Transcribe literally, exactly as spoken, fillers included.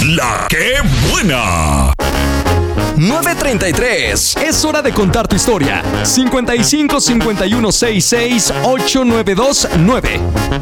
La que buena. nueve treinta y tres. Es hora de contar tu historia. cincuenta y cinco cincuenta y uno sesenta y seis ocho nueve dos nueve.